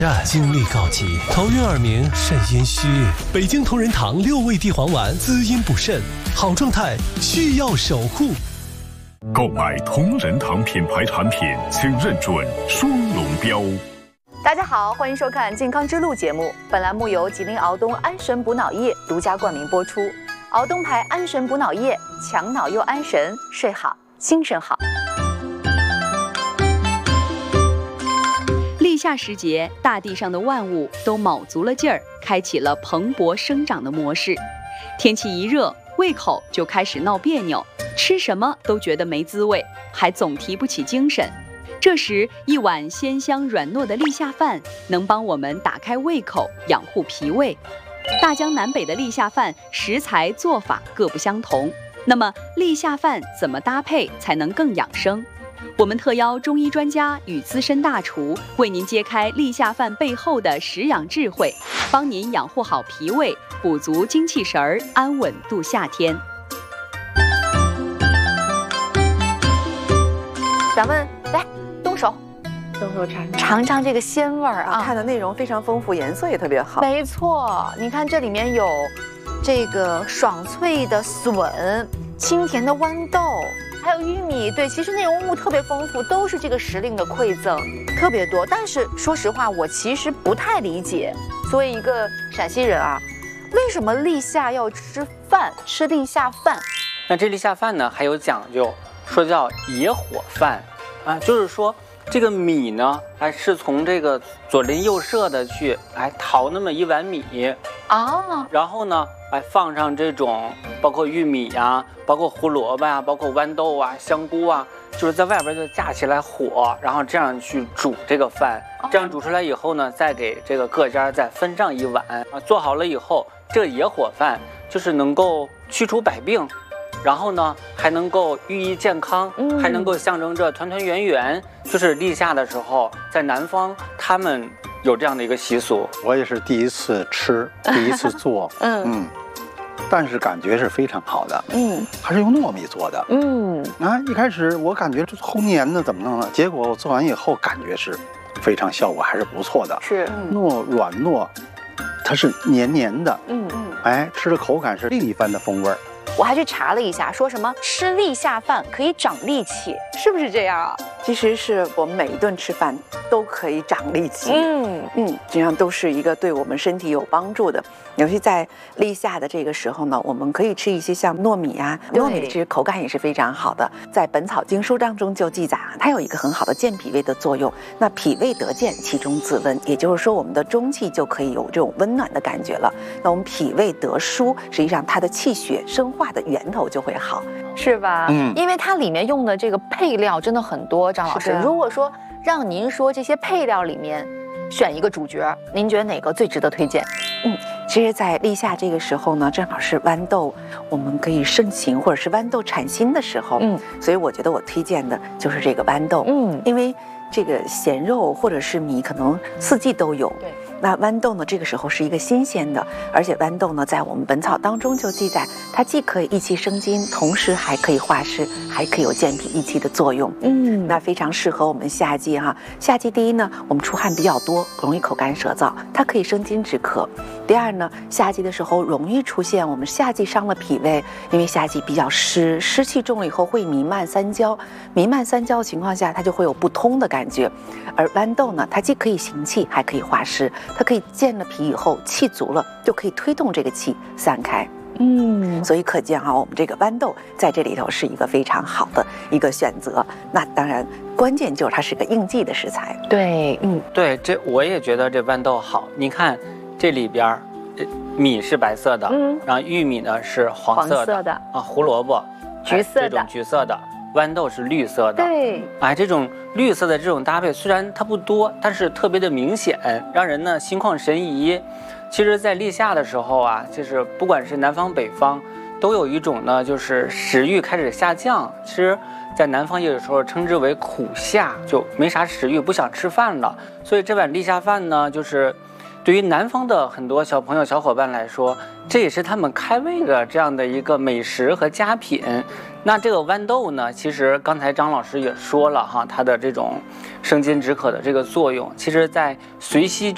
精力告急，头晕耳鸣，肾阴虚。北京同仁堂6味地黄丸滋阴补肾，好状态需要守护。 购买同仁堂品牌产品，请认准双龙标。 大家好，欢迎收看《健康之路》节目。本栏目由吉林敖东安神补脑液独家冠名播出。敖东牌安神补脑液，强脑又安神，睡好精神好。 立夏时节，大地上的万物都卯足了劲儿，开启了蓬勃生长的模式。天气一热，胃口就开始闹别扭，吃什么都觉得没滋味，还总提不起精神。这时，一碗鲜香软糯的立夏饭能帮我们打开胃口，养护脾胃。大江南北的立夏饭食材做法各不相同，那么立夏饭怎么搭配才能更养生？我们特邀中医专家与资深大厨为您揭开立夏饭背后的食养智慧，帮您养护好脾胃，补足精气神儿，安稳度夏天。 咱们来动手尝尝这个鲜味儿啊！ 看的内容非常丰富，颜色也特别好。 没错，你看这里面有这个爽脆的笋、清甜的豌豆，还有玉米。对，其实内容物特别丰富，都是这个时令的馈赠，特别多。但是说实话，我其实不太理解，作为一个陕西人啊，为什么立夏要吃饭，吃立夏饭？ 那这立夏饭呢还有讲究，说叫野火饭啊，就是说这个米呢，是从这个左邻右舍的去淘那么一碗米啊，然后呢，放上这种包括玉米呀，包括胡萝卜呀，包括豌豆啊、香菇啊，就是在外边就架起来火，然后这样去煮这个饭，这样煮出来以后呢，再给这个各家再分上一碗啊，做好了以后，这个野火饭就是能够驱除百病。然后呢，还能够寓意健康，还能够象征着团团圆圆。就是立夏的时候，在南方他们有这样的一个习俗。 我也是第一次吃，第一次做，但是感觉是非常好的，还是用糯米做的，一开始我感觉这齁黏的怎么弄呢？结果我做完以后感觉是非常效果还是不错的， 是软糯，它是黏黏的，吃的口感是另一番的风味儿。 我还去查了一下，说什么吃立夏饭可以长力气，是不是这样啊？ 其实是我们每一顿吃饭都可以长力气，这样都是一个对我们身体有帮助的。尤其在立夏的这个时候呢，我们可以吃一些像糯米啊，糯米其实口感也是非常好的。在《本草经书》当中就记载它有一个很好的健脾胃的作用。那脾胃得健，其中自温，也就是说我们的中气就可以有这种温暖的感觉了。那我们脾胃得舒，实际上它的气血生化的源头就会好， 是吧？因为它里面用的这个配料真的很多，张老师。如果说让您说这些配料里面选一个主角，您觉得哪个最值得推荐？其实在立夏这个时候呢，正好是豌豆我们可以盛行或者是豌豆产新的时候，所以我觉得我推荐的就是这个豌豆，因为这个咸肉或者是米可能四季都有，对。那豌豆呢，这个时候是一个新鲜的，而且豌豆呢，在我们本草当中就记载，它既可以益气生津，同时还可以化湿，还可以有健脾益气的作用。那非常适合我们夏季哈。夏季第一呢，我们出汗比较多，容易口干舌燥，它可以生津止渴。第二呢，夏季的时候容易出现我们夏季伤了脾胃，因为夏季比较湿，湿气重了以后会弥漫三焦，弥漫三焦的情况下，它就会有不通的感觉。而豌豆呢，它既可以行气，还可以化湿。它可以健了脾以后，气足了，就可以推动这个气散开。所以可见啊，我们这个豌豆在这里头是一个非常好的一个选择。那当然，关键就是它是个应季的食材。对， 对，这我也觉得这豌豆好。你看这里边，米是白色的，然后玉米呢是黄色的啊，胡萝卜橘色的， 这种橘色的。豌豆是绿色的， 对， 这种绿色的这种搭配虽然它不多，但是特别的明显，让人呢心旷神怡。其实，在立夏的时候啊，就是不管是南方北方，都有一种呢，就是食欲开始下降。其实，在南方有时候称之为苦夏，就没啥食欲，不想吃饭了。所以这碗立夏饭呢，就是对于南方的很多小朋友、小伙伴来说，这也是他们开胃的这样的一个美食和佳品。那这个豌豆呢，其实刚才张老师也说了哈，它的这种生津止渴的这个作用，其实在《随溪